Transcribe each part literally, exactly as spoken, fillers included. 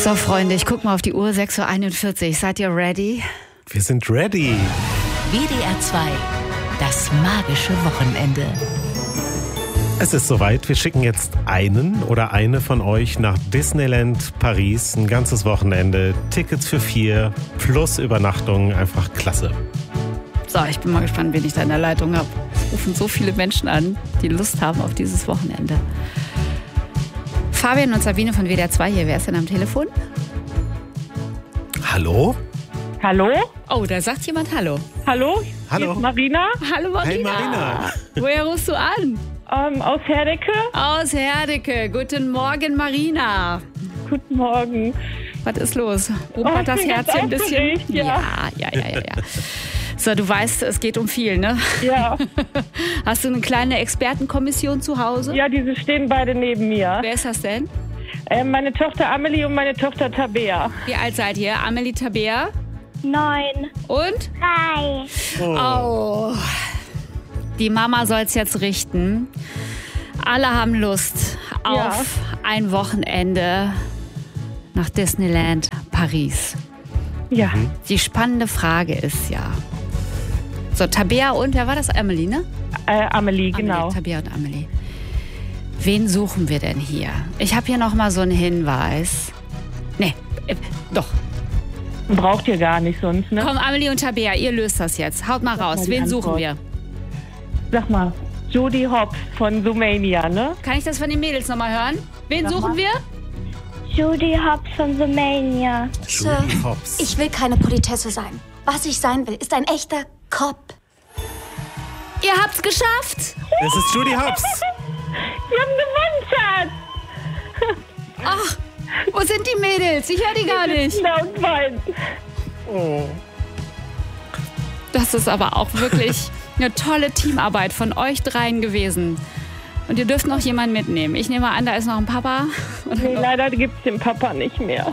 So, Freunde, ich guck mal auf die Uhr, sechs Uhr einundvierzig. Seid ihr ready? Wir sind ready. W D R zwei, das magische Wochenende. Es ist soweit. Wir schicken jetzt einen oder eine von euch nach Disneyland Paris. Ein ganzes Wochenende. Tickets für vier plus Übernachtung. Einfach klasse. So, ich bin mal gespannt, wen ich da in der Leitung habe. Es rufen so viele Menschen an, die Lust haben auf dieses Wochenende. Fabian und Sabine von W D R zwei hier. Wer ist denn am Telefon? Hallo? Hallo? Oh, da sagt jemand Hallo. Hallo? Hallo. Hier ist Marina Hallo Marina. Hey Marina. Woher rufst du an? ähm, aus Herdecke. Aus Herdecke. Guten Morgen, Marina. Guten Morgen. Was ist los? Rumpert Oh, ich das bin Herz ganz ein bisschen? aufgeregt, ja. ja, ja, ja, ja, ja. So, du weißt, es geht um viel, ne? Ja. Hast du eine kleine Expertenkommission zu Hause? Ja, diese stehen beide neben mir. Wer ist das denn? Äh, meine Tochter Amelie und meine Tochter Tabea. Wie alt seid ihr? Amelie, Tabea Neun. und? Drei. Oh. Die Mama soll es jetzt richten. Alle haben Lust auf Ja. ein Wochenende nach Disneyland Paris. Ja. Die spannende Frage ist ja... So, Tabea und, wer war das? Amelie, ne? Äh, Amelie, genau. Amelie, Tabea und Amelie. Wen suchen wir denn hier? Ich habe hier noch mal so einen Hinweis. Nee, äh, doch. Braucht ihr gar nicht sonst, ne? Komm, Amelie und Tabea, ihr löst das jetzt. Haut mal Sag raus. mal die Wen suchen Antwort. wir? Sag mal, Judy Hopps von Zoomania, ne? Kann ich das von den Mädels noch mal hören? Wen Sag suchen mal. wir? Judy Hopps von The Mania. Sir, Judy Hopps. ich will keine Politesse sein. Was ich sein will, ist ein echter Cop. Ihr habt's geschafft. Es ist Judy Hopps. Wir haben gewonnen, Schatz! Ach, wo sind die Mädels? Ich höre die gar nicht. Na und weinen. Oh. Das ist aber auch wirklich eine tolle Teamarbeit von euch dreien gewesen. Und ihr dürft noch jemanden mitnehmen. Ich nehme an, da ist noch ein Papa. Nee, leider gibt's den Papa nicht mehr.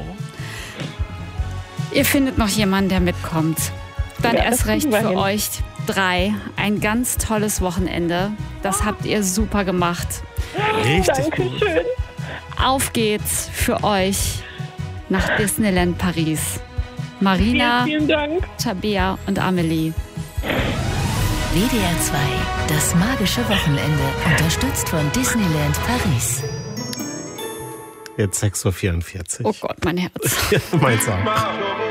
Ihr findet noch jemanden, der mitkommt. Dann Ja, erst das recht kriegen wir für hin. euch drei ein ganz tolles Wochenende. Das habt ihr super gemacht. Richtig gut. Dankeschön. Auf geht's für euch nach Disneyland Paris. Marina, Vielen, vielen Dank. Tabea und Amelie. W D R zwei, das magische Wochenende. Unterstützt von Disneyland Paris. Jetzt sechs Uhr vierundvierzig. Oh Gott, mein Herz. Meins auch.